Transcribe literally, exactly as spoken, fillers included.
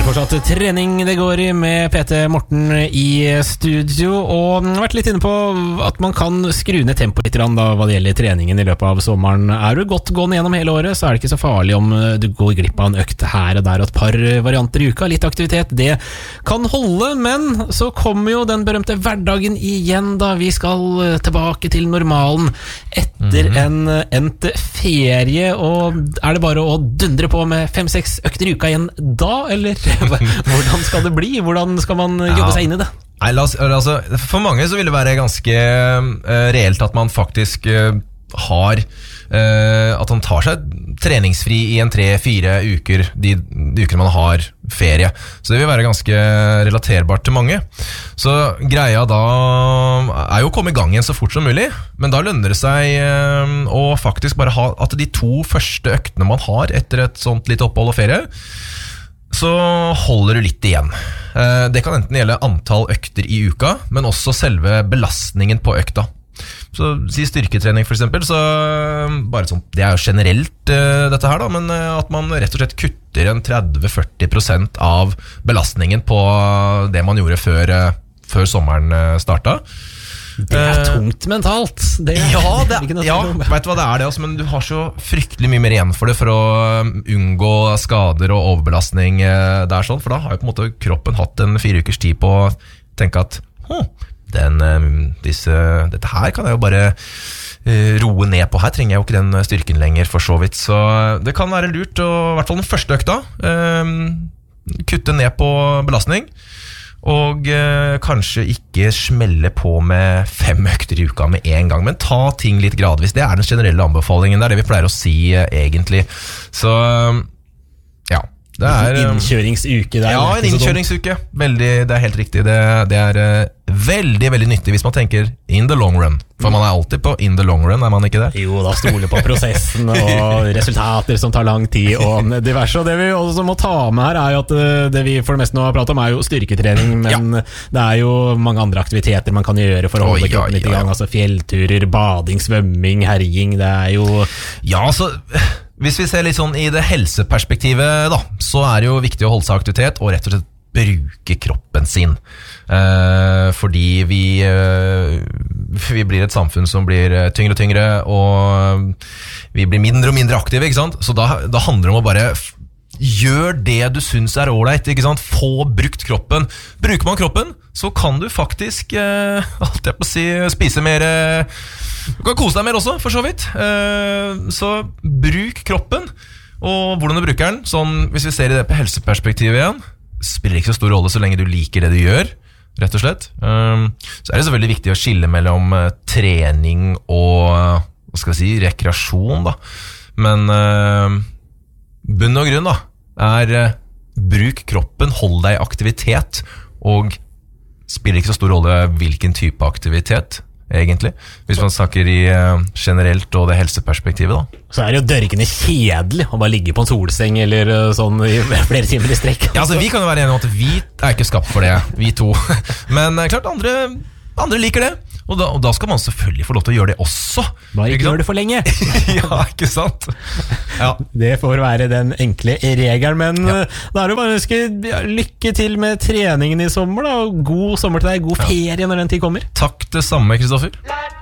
fortsatt trening det går i med P T Morten i studio, og vært litt inne på at man kan skru ned tempo litt da, hva det gjelder treningen i løpet av sommeren. Er du godt gående gjennom hele året, så er det ikke så farlig om du går glipp av en økt her og der og et par varianter i uka. Litt aktivitet, det kan holde, men så kommer jo den berømte hverdagen igjen da vi skal tilbake til normalen etter mm-hmm. en endt ferie, og er det bare å dundre på med fem-seks økter i uka igjen da, eller hvordan skal det bli? Hvordan skal man jobbe ja. seg inn i det? Nei, altså, for mange så vil det være ganske uh, reelt at man faktisk uh, har uh, at man tar seg treningsfri i en tre-fire uker de, de uker man har ferie, så det vil være ganske relaterbart til mange. Så greia da er jo å komme i gang igjen så fort som mulig, men da lønner det seg uh, å faktisk bare ha at de to første øktene man har etter et sånt litt opphold og ferie, så holder du litt igjen. Det kan enten gjelde antall økter i uka, men også selve belastningen på økta. Så si styrketrening for eksempel, så bare sånn, det er jo generelt dette her da, men at man rett og slett kutter en tretti til førti prosent av belastningen på det man gjorde før, før sommeren startet. Det er tungt mentalt. Det er, ja, det, ja vet du hva det er det også, men du har så fryktelig mye mer igjen for det for å unngå skader og overbelastning der sånn, for da har jo på en måte kroppen hatt en fire ukers tid på å tenke at hm, den, disse, dette her kan jeg jo bare roe ned på, her trenger jeg jo ikke den styrken lenger for så vidt, så det kan være lurt å, i hvert fall den første økta, kutte ned på belastning, og eh, kanskje ikke smelle på med fem økter i uka med en gang, men ta ting litt gradvis. Det er den generelle anbefalingen, det er det vi pleier å si eh, egentlig. Så ja, det er en innkjøringsuke der. Ja, en innkjøringsuke. Veldig, det er helt riktig. Det, det er eh, veldig, veldig nyttig hvis man tenker in the long run. For man er alltid på in the long run, er man ikke det? Jo, da stoler på prosessen og resultater som tar lang tid og diverse. Og det vi også må ta med her er jo at det vi for det meste nå har pratet om er jo styrketrening, men ja. det er jo mange andre aktiviteter man kan gjøre for å holde oh, kroppen litt i gang. Altså fjellturer, bading, svømming, herjing, det er jo... Ja, altså... Hvis vi ser litt sånn i det helseperspektivet da, så er det jo viktig å holde seg aktivitet og rett og slett bruke kroppen sin. Eh, fordi vi, eh, vi blir et samfunn som blir tyngre og tyngre, og vi blir mindre og mindre aktive, ikke sant? Så da, da handler det om å bare gjør det du synes er ålreit, ikke sant? Få brukt kroppen. Bruker man kroppen, så kan du faktisk eh, alt jeg på å si, spise mer... Eh, Du kan kose deg mer også, for så vidt. Så bruk kroppen, og hvordan du bruker den. Sånn, hvis vi ser i det på helseperspektivet igjen, spiller ikke så stor rolle så lenge du liker det du gjør, rett og slett. Så er det så veldig viktig å skille mellom trening og, hva skal jeg si, rekreasjon da. Men bunn og grunn da, er bruk kroppen, hold deg i aktivitet, og spiller ikke så stor rolle hvilken type aktivitet, egentlig, hvis man snakker i uh, generelt og det helseperspektivet da. Så er det jo dørgende kjedelig å bare ligge på en solseng eller uh, sånn i flere timer i strekk. Ja, altså vi kan jo være enige om at vi er ikke skapt for det, vi to. Men uh, klart, andre, andre liker det, og da, og da skal man selvfølgelig få lov til å gjøre det også. Bare ikke gjør det for lenge. Ja, ikke sant? Ja. Det får være den enkle regelen, men ja. Da er det bare å ønske lykke til med treningen i sommer da, og god sommer til deg, god ferie når den tid kommer. Takk det samme, Kristoffer.